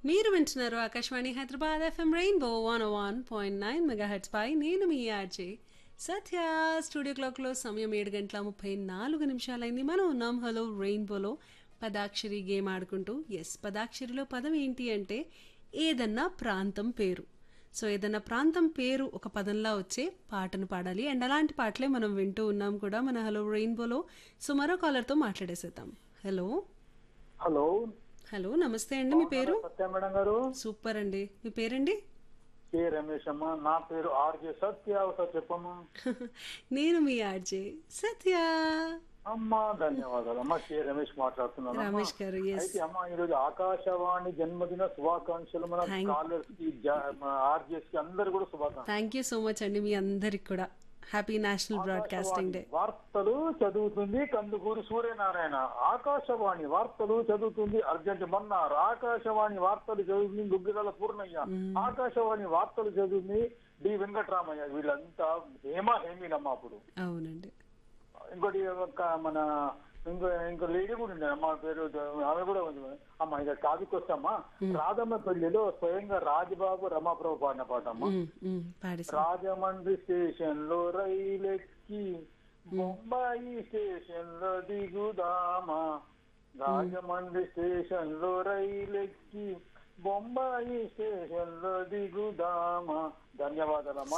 మీరు వింటున్నారు Akashvani Hyderabad FM rainbow 101.9 megahertz పై నేను మీ ఆర్జే సత్య. స్టూడియో క్లాక్లో సమయం 7:34 మనం ఉన్నాం హలో రెయిన్బోలో పదాక్షరి గేమ్ ఆడుకుంటూ. ఎస్, పదాక్షరిలో పదం ఏంటి అంటే ఏదన్నా ప్రాంతం పేరు. సో ఏదన్నా ప్రాంతం పేరు ఒక పదంలా వచ్చే పాటను పాడాలి. అండ్ అలాంటి పాటలే మనం వింటూ ఉన్నాం కూడా మన హలో రెయిన్బోలో. సో మరో కాలర్తో మాట్లాడేసేద్దాం. హలో హలో హలో, నమస్తే అండి. మీ పేరు? సత్య మేడం గారు. సూపర్ అండి. మీ పేరండి? కే రమేష్ అమ్మ. నా పేరు ఆర్జే సత్య. ఒకసారి చెప్పమ్మా. నేను మీ ఆర్జే సత్య. అమ్మా ధన్యవాదాలు అమ్మా. కే రమేష్ మాట్లాడుతున్నాను. రమేష్ గారు, ఎస్. అయితే అమ్మా ఈరోజు ఆకాశవాణి జన్మదిన శుభాకాంక్షలు మన కాలర్స్ కి, ఆర్జేస్ కి అందరు కూడా శుభాకాంక్షలు. థ్యాంక్ యూ సో మచ్ అండి. మీ అందరికి కూడా హ్యాపీ నేషనల్ బ్రాడ్కాస్టింగ్ డే. వార్తలు చదువుతుంది కందుకూరి సూర్యనారాయణ. ఆకాశవాణి వార్తలు చదువుతుంది అర్జెంట్ మన్నారు. ఆకాశవాణి వార్తలు చదువుతుంది గుగ్గిరాల పూర్ణయ్య. ఆకాశవాణి వార్తలు చదువుతుంది డి వెంకటరామయ్య. వీళ్ళంతా హేమీనమ్మ అప్పుడు. అవునండి. ఇంకోటి మన ఇంకో లేడీ కూడా ఉంది అమ్మ, పేరు ఆమె కూడా ఉంది అమ్మ. ఇక టాపిక్ వస్తామ్మా. రాధమ్మ పెళ్లిలో స్వయంగా రాజబాబు రమాప్రభు పాడిన పాట అమ్మ. రాజమండ్రి స్టేషన్ లో రైలెక్కి బొంబాయి స్టేషన్ లో దిగుదామా. రాజమండ్రి స్టేషన్ లో రైలెక్కి బొంబాయి స్టేషన్ లో దిగుదామా. ధన్యవాదాలు.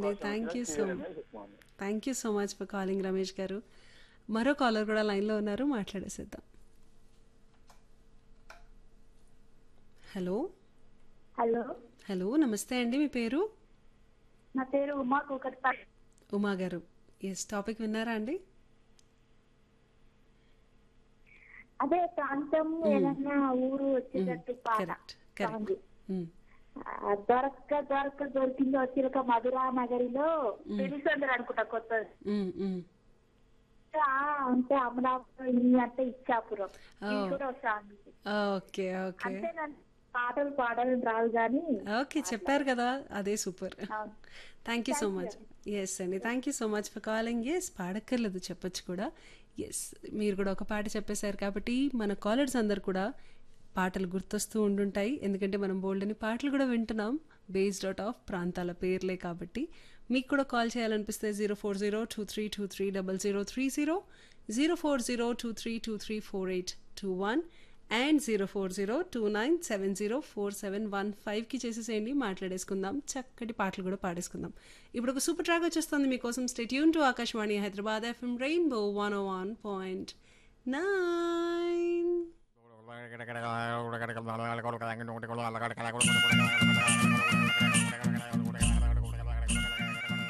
Thank you so much for calling Ramesh గారు. మరో కాలర్ కూడా లైన్లో ఉన్నారు, మాట్లాడేసేద్దాం. హలో హలో హలో, నమస్తే అండి. మీ పేరు? నా పేరు ఉమా కూకట్పల్లి. ఉమా గారు, ఎస్, టాపిక్ విన్నారా అండి? అదే ప్రాంతం ఏదన్నా ఊరు వచ్చేటట్టు పాట. Correct correct. దొరికిందో చిలక మధురా నగరిలో తెలుసందరు అనుకుంటా కొత్తది. అంటే అమలాపురం అంటే ఇచ్చాపురం కూడా సాంగ్. Okay okay. అంటే పాటలు పాడాలని రాదు కానీ ఓకే, చెప్పారు కదా, అదే super. Thank you so much. Yes అండి, thank you so much for calling. Yes, పాడక్కర్లేదు, చెప్పొచ్చు కూడా. ఎస్, మీరు కూడా ఒక పాట చెప్పేశారు కాబట్టి మన కాలర్స్ అందరు కూడా పాటలు గుర్తొస్తూ ఉండుంటాయి. ఎందుకంటే మనం బోల్డ్ అని పాటలు కూడా వింటున్నాం బేస్డ్ అవుట్ ఆఫ్ ప్రాంతాల పేర్లే కాబట్టి. మీకు కూడా కాల్ చేయాలనిపిస్తే 04023230030, 04023234821 అండ్ 04029704715కి చేసేసేయండి. మాట్లాడేసుకుందాం, చక్కటి పాటలు కూడా పాడేసుకుందాం. ఇప్పుడు ఒక సూపర్ ట్రాక్ వచ్చేస్తుంది మీకోసం. Stay tune to Akashvani Hyderabad FM rainbow 101.9.